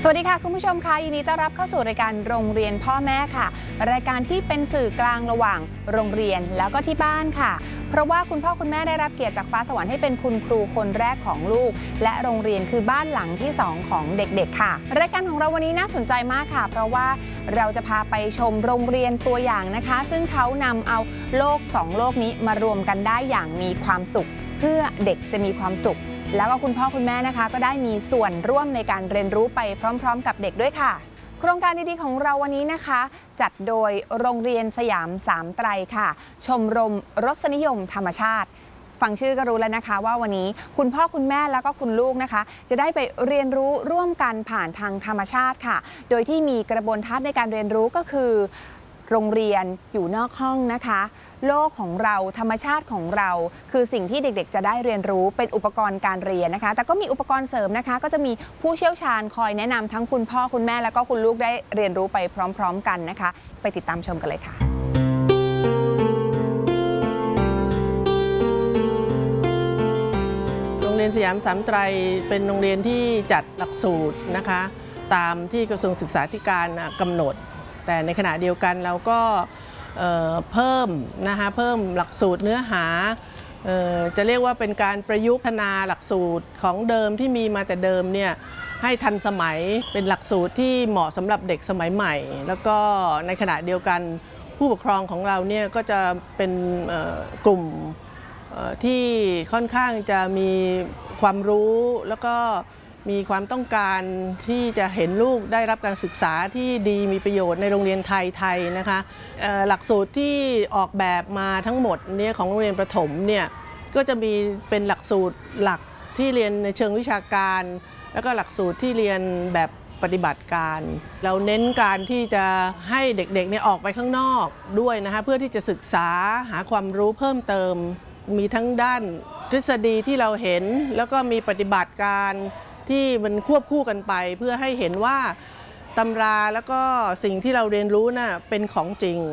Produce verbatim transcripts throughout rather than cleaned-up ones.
สวัสดีค่ะคุณผู้ชมคะยินดีต้อนรับเข้าสู่รายการโรงเรียนพ่อแม่ค่ะรายการที่เป็นสื่อกลางระหว่างโรงเรียนแล้วก็ที่บ้านค่ะเพราะว่าคุณพ่อคุณแม่ได้รับเกียรติจากฟ้าสวรรค์ให้เป็นคุณครูคนแรกของลูกและโรงเรียนคือบ้านหลังที่สองของเด็กๆค่ะรายการของเราวันนี้น่าสนใจมากค่ะเพราะว่าเราจะพาไปชมโรงเรียนตัวอย่างนะคะซึ่งเขานำเอาโลกสองโลกนี้มารวมกันได้อย่างมีความสุขเพื่อเด็กจะมีความสุขแล้วก็คุณพ่อคุณแม่นะคะก็ได้มีส่วนร่วมในการเรียนรู้ไปพร้อมๆกับเด็กด้วยค่ะโครงการดีๆของเราวันนี้นะคะจัดโดยโรงเรียนสยามสามไตรค่ะชมรมรสนิยมธรรมชาติฟังชื่อก็รู้แล้วนะคะว่าวันนี้คุณพ่อคุณแม่แล้วก็คุณลูกนะคะจะได้ไปเรียนรู้ร่วมกันผ่านทางธรรมชาติค่ะโดยที่มีกระบวนทัศน์ในการเรียนรู้ก็คือโรงเรียนอยู่นอกห้องนะคะโลกของเราธรรมชาติของเราคือสิ่งที่เด็กๆจะได้เรียนรู้เป็นอุปกรณ์การเรียนนะคะแต่ก็มีอุปกรณ์เสริมนะคะก็จะมีผู้เชี่ยวชาญคอยแนะนำทั้งคุณพ่อคุณแม่แล้วก็คุณลูกได้เรียนรู้ไปพร้อมๆกันนะคะไปติดตามชมกันเลยค่ะโรงเรียนสยามสามไตรเป็นโรงเรียนที่จัดหลักสูตรนะคะตามที่กระทรวงศึกษาธิการกำหนดแต่ในขณะเดียวกันเราก็เเพิ่มนะคะเพิ่มหลักสูตรเนื้อหาจะเรียกว่าเป็นการประยุกต์พัฒนาหลักสูตรของเดิมที่มีมาแต่เดิมเนี่ยให้ทันสมัยเป็นหลักสูตรที่เหมาะสำหรับเด็กสมัยใหม่แล้วก็ในขณะเดียวกันผู้ปกครองของเราเนี่ยก็จะเป็นกลุ่มที่ค่อนข้างจะมีความรู้แล้วก็มีความต้องการที่จะเห็นลูกได้รับการศึกษาที่ดีมีประโยชน์ในโรงเรียนไทยๆนะคะหลักสูตรที่ออกแบบมาทั้งหมดเนี่ยของโรงเรียนประถมเนี่ยก็จะมีเป็นหลักสูตรหลักที่เรียนในเชิงวิชาการแล้วก็หลักสูตรที่เรียนแบบปฏิบัติการเราเน้นการที่จะให้เด็กๆเนี่ยออกไปข้างนอกด้วยนะคะเพื่อที่จะศึกษาหาความรู้เพิ่มเติมมีทั้งด้านทฤษฎีที่เราเห็นแล้วก็มีปฏิบัติการที่มันควบคู่กันไปเพื่อให้เห็นว่าตำราแล้วก็สิ่งที่เราเรียนรู้น่ะเป็นของจริง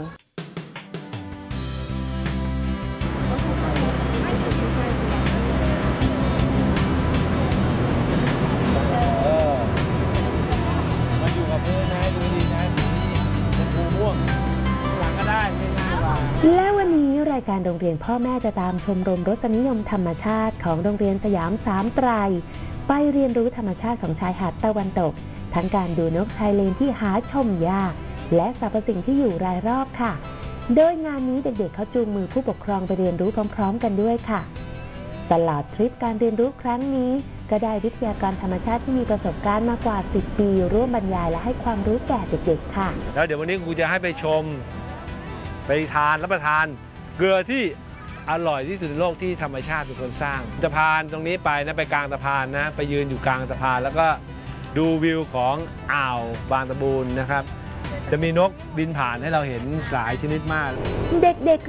มาอยู่กับเพื่อนนะดูดีนะเป็นภูม่วงหลังก็ได้ไม่ง่ายกว่าและวันนี้รายการโรงเรียนพ่อแม่จะตามชมรมรสนิยมธรรมชาติของโรงเรียนสยามสามไตรไปเรียนรู้ธรรมชาติของชายหาดตะวันตกทั้งการดูนกชายเลนที่หาชมยากและสรรพสิ่งที่อยู่รายรอบค่ะโดยงานนี้เด็กๆเขาจูงมือผู้ปกครองไปเรียนรู้พร้อมๆกันด้วยค่ะตลอดทริปการเรียนรู้ครั้งนี้ก็ได้วิทยากรธรรมชาติที่มีประสบการณ์มากกว่าสิบปีร่วมบรรยายและให้ความรู้แก่เด็กๆค่ะแล้วเดี๋ยววันนี้ครูจะให้ไปชมไปทานรับประทานเกลือที่อร่อยที่สุดในโลกที่ธรรมชาติเป็นคนสร้างสะพานตรงนี้ไปนะไปกลางสะพานนะไปยืนอยู่กลางสะพานแล้วก็ดูวิวของอ่าวบางตะบูนนะครับจะมีนกบินผ่านให้เราเห็นหลายชนิดมากเด็กๆ